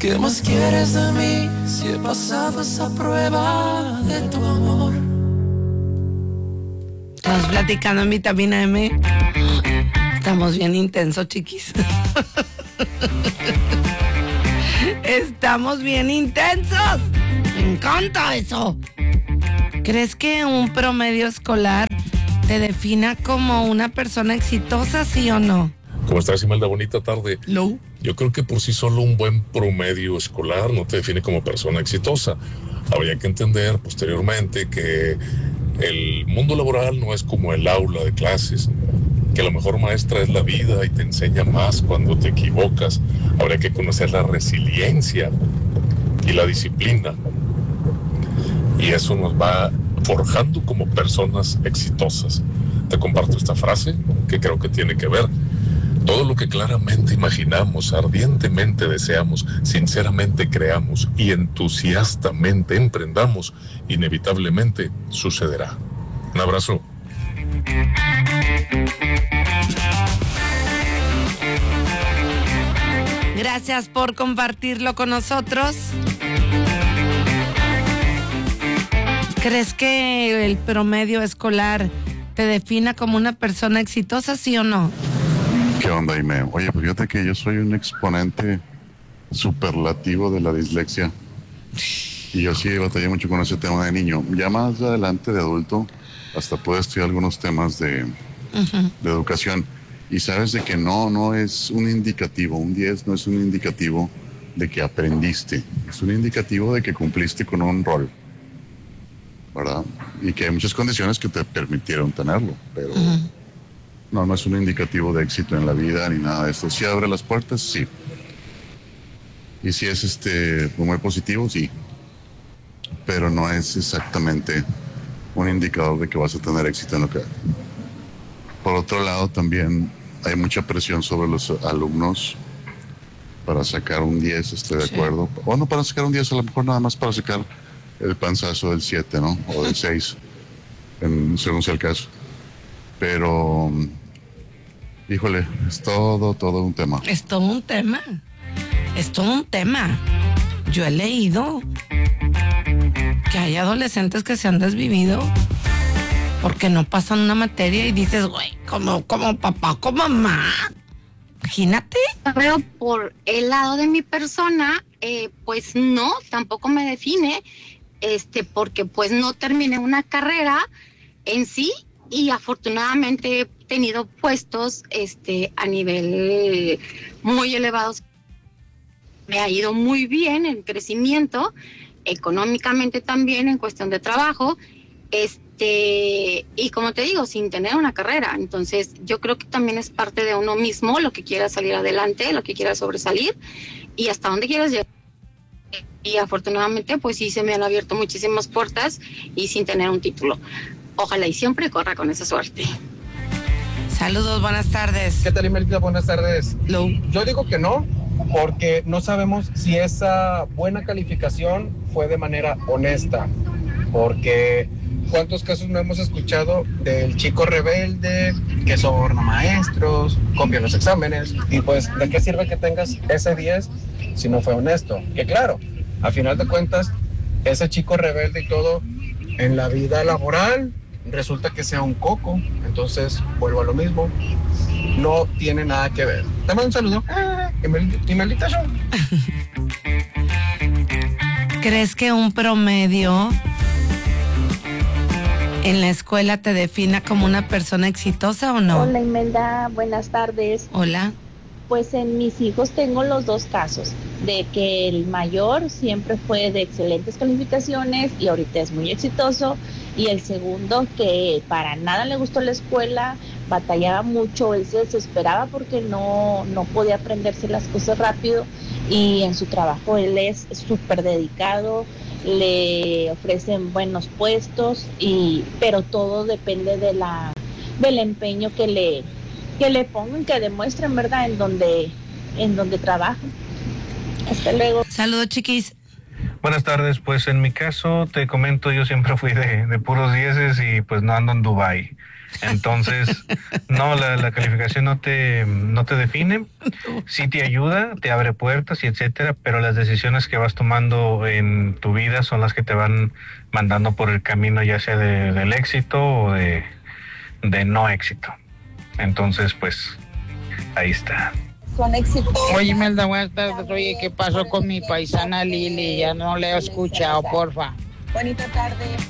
¿Qué más quieres de mí si he pasado esa prueba de tu amor? Estamos platicando en Vitamina M. Estamos bien intensos, chiquis. Estamos bien intensos. Me encanta eso. ¿Crees que un promedio escolar te defina como una persona exitosa, sí o no? ¿Cómo estás, Imelda? Bonita tarde. No. Yo creo que por sí solo un buen promedio escolar no te define como persona exitosa. Habría que entender posteriormente que el mundo laboral no es como el aula de clases, que la mejor maestra es la vida y te enseña más cuando te equivocas. Habría que conocer la resiliencia y la disciplina. Y eso nos va forjando como personas exitosas. Te comparto esta frase que creo que tiene que ver. Todo lo que claramente imaginamos, ardientemente deseamos, sinceramente creamos y entusiastamente emprendamos, inevitablemente sucederá. Un abrazo. Gracias por compartirlo con nosotros. ¿Crees que el promedio escolar te defina como una persona exitosa, sí o no? ¿Qué onda, Ime? Oye, pues fíjate que yo soy un exponente superlativo de la dislexia. Y yo sí batallé mucho con ese tema de niño. Ya más adelante, de adulto, hasta puedo estudiar algunos temas de educación. Y sabes de que no es un indicativo, un 10 no es un indicativo de que aprendiste. Es un indicativo de que cumpliste con un rol, ¿verdad? Y que hay muchas condiciones que te permitieron tenerlo, pero... No es un indicativo de éxito en la vida ni nada de esto. ¿Sí abre las puertas? Sí. Y si es muy positivo, sí. Pero no es exactamente un indicador de que vas a tener éxito en lo que hagas. Por otro lado, también hay mucha presión sobre los alumnos para sacar un 10, estoy de acuerdo. O no para sacar un 10, a lo mejor nada más para sacar el panzazo del 7, ¿no? O del 6, según sea el caso. Pero... híjole, es todo un tema. Es todo un tema. Es todo un tema. Yo he leído que hay adolescentes que se han desvivido porque no pasan una materia y dices, güey, como papá, como mamá. Imagínate. Pero por el lado de mi persona, pues no, tampoco me define, porque pues no terminé una carrera en sí y afortunadamente he tenido puestos a nivel muy elevados. Me ha ido muy bien en crecimiento, económicamente también en cuestión de trabajo, y como te digo, sin tener una carrera. Entonces yo creo que también es parte de uno mismo lo que quiera salir adelante, lo que quiera sobresalir y hasta dónde quieras llegar. Y afortunadamente pues sí se me han abierto muchísimas puertas y sin tener un título. Ojalá y siempre corra con esa suerte. Saludos, buenas tardes. ¿Qué tal, Imelda? Buenas tardes. Hello. Yo digo que no, porque no sabemos si esa buena calificación fue de manera honesta, porque ¿cuántos casos no hemos escuchado del chico rebelde que soborna maestros, copia los exámenes? Y pues, ¿de qué sirve que tengas ese 10 si no fue honesto? Que claro, a final de cuentas, ese chico rebelde y todo, en la vida laboral, resulta que sea un coco. Entonces, vuelvo a lo mismo. No tiene nada que ver. Te mando un saludo. Imelita Show. ¿Crees que un promedio en la escuela te defina como una persona exitosa o no? Hola, Imelda, buenas tardes. Hola. Pues en mis hijos tengo los dos casos, de que el mayor siempre fue de excelentes calificaciones y ahorita es muy exitoso, y el segundo que para nada le gustó la escuela, batallaba mucho, él se desesperaba porque no podía aprenderse las cosas rápido, y en su trabajo él es súper dedicado, le ofrecen buenos puestos, pero todo depende del empeño que le pongan, que demuestren, ¿verdad? En donde trabajan. Hasta luego. Saludos, chiquis. Buenas tardes, pues en mi caso te comento, yo siempre fui de puros dieces y pues no ando en Dubái. Entonces, no, la calificación no te define, sí te ayuda, te abre puertas y etcétera, pero las decisiones que vas tomando en tu vida son las que te van mandando por el camino, ya sea del éxito o de no éxito. Entonces, pues, ahí está. Oye, Imelda, buenas tardes. Oye, ¿qué pasó con mi paisana Lili? Ya no le he escuchado, porfa. Bonita tarde.